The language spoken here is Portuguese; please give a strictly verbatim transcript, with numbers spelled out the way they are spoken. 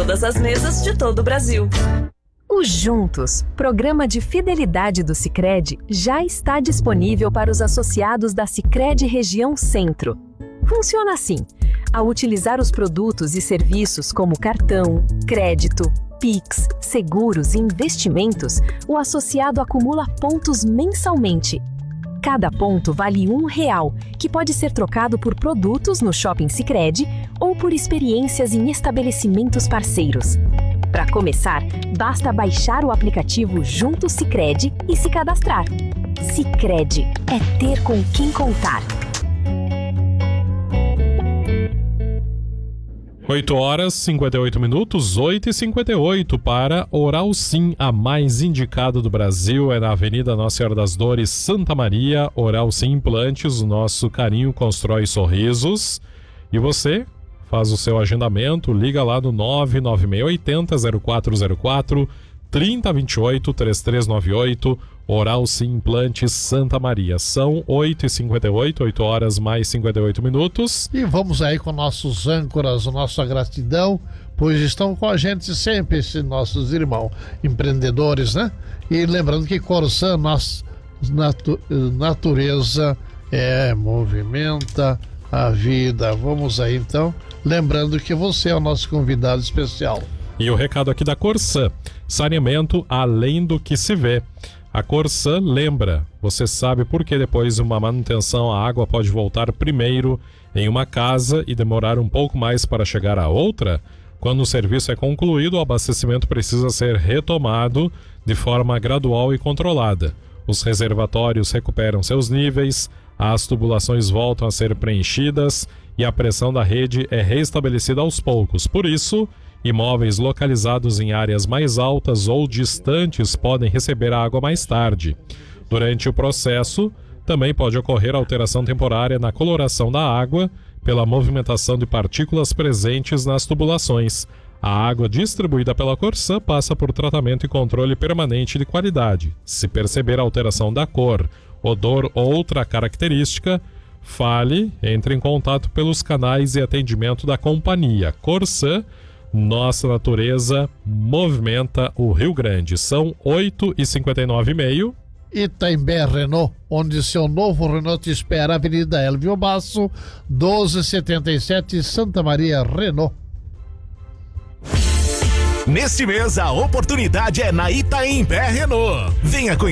todas as mesas de todo o Brasil. O Juntos, programa de fidelidade do Sicredi, já está disponível para os associados da Sicredi Região Centro. Funciona assim: ao utilizar os produtos e serviços como cartão, crédito, Pix, seguros e investimentos, o associado acumula pontos mensalmente. Cada ponto vale um real, que pode ser trocado por produtos no Shopping Sicredi ou por experiências em estabelecimentos parceiros. Para começar, basta baixar o aplicativo Junto Sicredi e se cadastrar. Sicredi é ter com quem contar. oito horas e cinquenta e oito minutos, oito e cinquenta e oito para Oral Sim, a mais indicada do Brasil. É na Avenida Nossa Senhora das Dores, Santa Maria. Oral Sim Implantes, o nosso carinho constrói sorrisos. E você faz o seu agendamento, liga lá no nove nove seis oito zero zero quatro zero quatro, três zero dois oito, três três nove oito. Oral Sim Implantes, Santa Maria. São oito e cinquenta e oito, oito horas mais cinquenta e oito minutos. E vamos aí com nossos âncoras, nossa gratidão, pois estão com a gente sempre esses nossos irmãos empreendedores, né? E lembrando que Corsã, nossa natu- natureza, é, movimenta a vida. Vamos aí então, lembrando que você é o nosso convidado especial. E o recado aqui da Corsã: saneamento além do que se vê. A Corsã lembra, você sabe por que depois de uma manutenção a água pode voltar primeiro em uma casa e demorar um pouco mais para chegar a outra? Quando o serviço é concluído, o abastecimento precisa ser retomado de forma gradual e controlada. Os reservatórios recuperam seus níveis, as tubulações voltam a ser preenchidas e a pressão da rede é reestabelecida aos poucos. Por isso, imóveis localizados em áreas mais altas ou distantes podem receber a água mais tarde. Durante o processo, também pode ocorrer alteração temporária na coloração da água pela movimentação de partículas presentes nas tubulações. A água distribuída pela Corsã passa por tratamento e controle permanente de qualidade. Se perceber alteração da cor, odor ou outra característica, fale, entre em contato pelos canais e atendimento da companhia. Corsã, nossa natureza movimenta o Rio Grande. São oito e cinquenta e nove e meio. Itaimbé Renault, onde seu novo Renault te espera, Avenida Elvio Basso, doze e setenta e sete, Santa Maria, Renault. Neste mês a oportunidade é na Itaimbé Renault. Venha conhecer